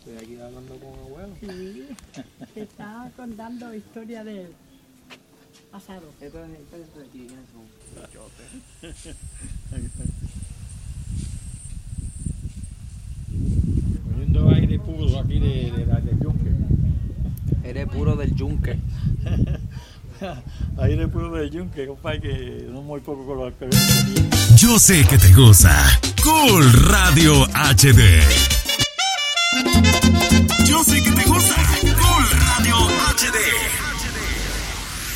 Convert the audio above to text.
Estoy aquí hablando con abuelo. Sí, te estaba contando historia del pasado. Esto de aquí, ¿quiénes son? Poniendo aire puro aquí del yunque. Eres puro del yunque. Aire puro del yunque, compadre, que no muy poco con los alcoholes. Yo sé que te gusta. Cool Radio HD. Yo sé que te gusta. Cool Radio HD.